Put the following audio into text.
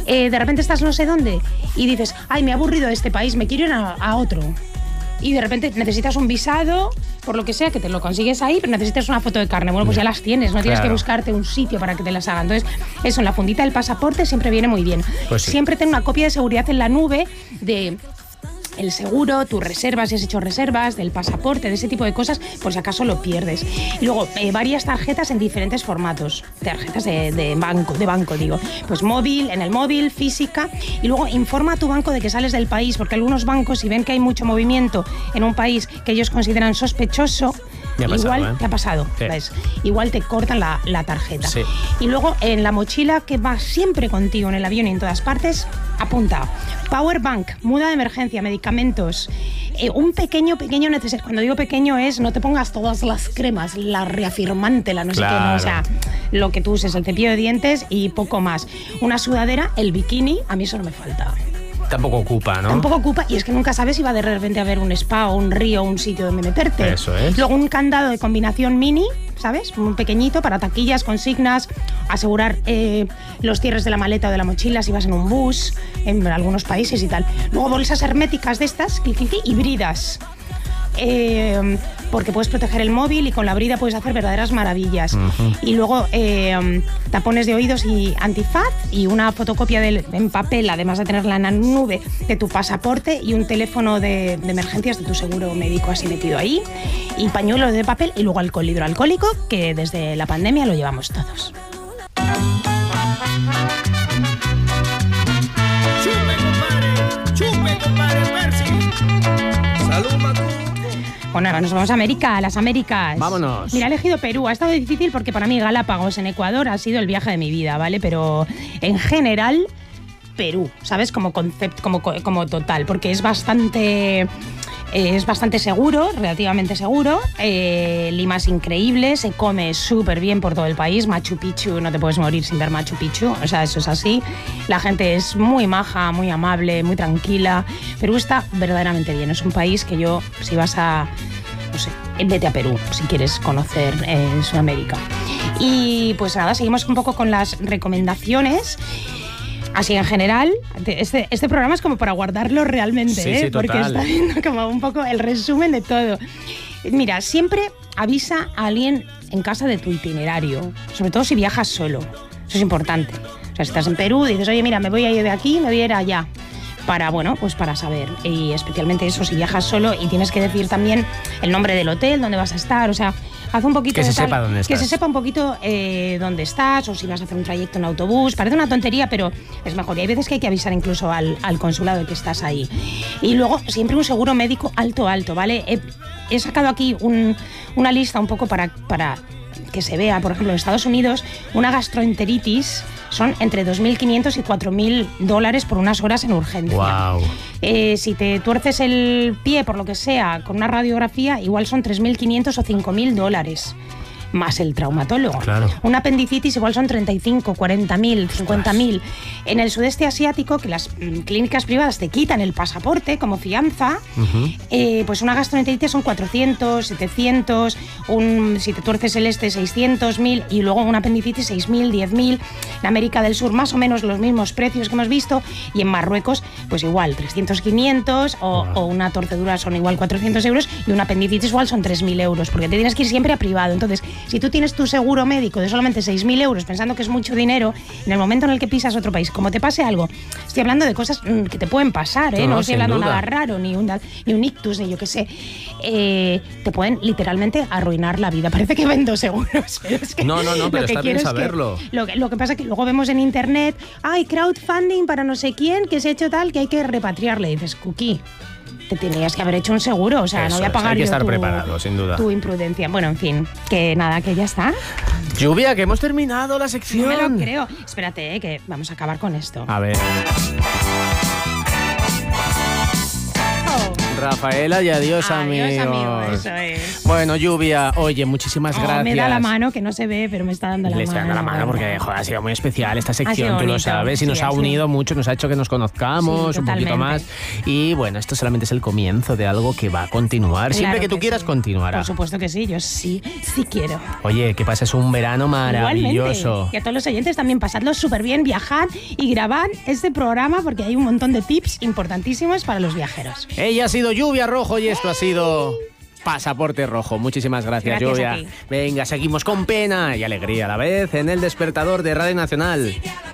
De repente estás no sé dónde y dices, ay, me he aburrido de este país, me quiero ir a otro. Y de repente necesitas un visado, por lo que sea, que te lo consigues ahí, pero necesitas una foto de carne. Bueno, pues ya las tienes, no tienes que buscarte un sitio para que te las hagan. Entonces, eso, en la fundita del pasaporte siempre viene muy bien. Pues sí. Siempre ten una copia de seguridad en la nube de el seguro, tus reservas, si has hecho reservas, del pasaporte, de ese tipo de cosas, por si acaso lo pierdes. Y luego, varias tarjetas en diferentes formatos. Tarjetas de banco, digo. Pues móvil, en el móvil, física. Y luego informa a tu banco de que sales del país, porque algunos bancos, si ven que hay mucho movimiento en un país que ellos consideran sospechoso, igual te ha pasado, Sí. ¿ves? Igual te cortan la tarjeta. Sí. Y luego en la mochila que va siempre contigo en el avión y en todas partes, apunta power bank, muda de emergencia, medicamentos, un pequeño necesario. Cuando digo pequeño es no te pongas todas las cremas, la reafirmante, la no sé qué, no, o sea, lo que tú uses, el cepillo de dientes y poco más. Una sudadera, el bikini, a mí eso no me falta. Tampoco ocupa, ¿no? Tampoco ocupa, y es que nunca sabes si va de repente a haber un spa o un río o un sitio donde meterte. Eso es. Luego un candado de combinación mini, ¿sabes? Un pequeñito para taquillas, consignas, asegurar los cierres de la maleta o de la mochila si vas en un bus, en algunos países y tal. Luego bolsas herméticas de estas, híbridas. Porque puedes proteger el móvil y con la brida puedes hacer verdaderas maravillas. Y luego tapones de oídos y antifaz y una fotocopia en papel, además de tenerla en la nube, de tu pasaporte y un teléfono de emergencias de tu seguro médico así metido ahí, y pañuelos de papel y luego alcohol hidroalcohólico, que desde la pandemia lo llevamos todos. ¡Chupe, compadre Percy! ¡Salud, Macu! Bueno, ahora nos vamos a América, a las Américas. Vámonos. Mira, he elegido Perú. Ha estado difícil porque para mí Galápagos en Ecuador ha sido el viaje de mi vida, ¿vale? Pero en general, Perú, ¿sabes? Como concepto, como total, porque es bastante seguro, relativamente seguro. Lima es increíble, se come súper bien por todo el país. Machu Picchu, no te puedes morir sin ver Machu Picchu, o sea, eso es así. La gente es muy maja, muy amable, muy tranquila. Perú está verdaderamente bien, es un país que yo, si vas a, no sé, vete a Perú si quieres conocer Sudamérica. Y pues nada, seguimos un poco con las recomendaciones. Así en general, este programa es como para guardarlo realmente, sí, sí, porque está viendo como un poco el resumen de todo. Mira, siempre avisa a alguien en casa de tu itinerario, sobre todo si viajas solo. Eso es importante. O sea, si estás en Perú, dices, oye, mira, me voy a ir de aquí, me voy a ir allá. Para, bueno, pues para saber. Y especialmente eso, si viajas solo y tienes que decir también el nombre del hotel, dónde vas a estar, o sea, haz un poquito que se sepa dónde estás. Que se sepa un poquito dónde estás, o si vas a hacer un trayecto en autobús. Parece una tontería, pero es mejor. Y hay veces que hay que avisar incluso al consulado de que estás ahí. Y luego, siempre un seguro médico alto, ¿vale? He sacado aquí una lista un poco para que se vea. Por ejemplo, en Estados Unidos, una gastroenteritis son entre $2.500 y $4.000 por unas horas en urgencia. Wow. Si te tuerces el pie, por lo que sea, con una radiografía, igual son $3.500 o $5.000. Más el traumatólogo. Claro. Un apendicitis igual son 35, 40.000, 50.000. En el sudeste asiático, que las clínicas privadas te quitan el pasaporte como fianza, pues una gastroenteritis son 400, 700, si te tuerces el 600, 1.000, y luego un apendicitis 6.000, 10.000. En América del Sur más o menos los mismos precios que hemos visto, y en Marruecos pues igual 300, 500, o una torcedura son igual 400 euros, y un apendicitis igual son 3.000 euros, porque te tienes que ir siempre a privado. Entonces, si tú tienes tu seguro médico de solamente 6.000 euros pensando que es mucho dinero, en el momento en el que pisas otro país, como te pase algo, estoy hablando de cosas que te pueden pasar, no estoy hablando de nada raro, ni un ictus, ni yo qué sé, te pueden literalmente arruinar la vida. Parece que vendo seguros, pero es que no, pero está bien saberlo. Lo que pasa es que luego vemos en internet, hay crowdfunding para no sé quién, que se ha hecho tal, que hay que repatriarle. Y dices, Cookie, te tenías que haber hecho un seguro, o sea, eso no voy a pagar hay que yo estar preparado, sin duda. Tu imprudencia. Bueno, en fin, que nada, que ya está. Lluvia, que hemos terminado la sección. No me lo creo. Espérate, que vamos a acabar con esto. A ver. Rafaela y adiós, Adiós, amigos. amigo, eso es. Bueno, Lluvia, oye, muchísimas gracias. Me da la mano, que no se ve, pero me está dando la mano. Le está dando la mano porque joder, ha sido muy especial esta sección, sido tú lo bonito, sabes, y nos sí, ha ha sido. unido mucho, nos ha hecho que nos conozcamos Sí, un poquito más. Y bueno, esto solamente es el comienzo de algo que va a continuar. Siempre Claro que tú que quieras, sí. continuará. Por supuesto que sí, yo sí quiero. Oye, que pases un verano maravilloso. Igualmente. Y a todos los oyentes también pasadlo súper bien, viajad y grabad este programa porque hay un montón de tips importantísimos para los viajeros. Ella ha sido Lluvia Rojo y esto ha sido Pasaporte Rojo. Muchísimas gracias, Gracias Lluvia. a ti. Venga, seguimos con pena y alegría a la vez en El Despertador de Radio Nacional.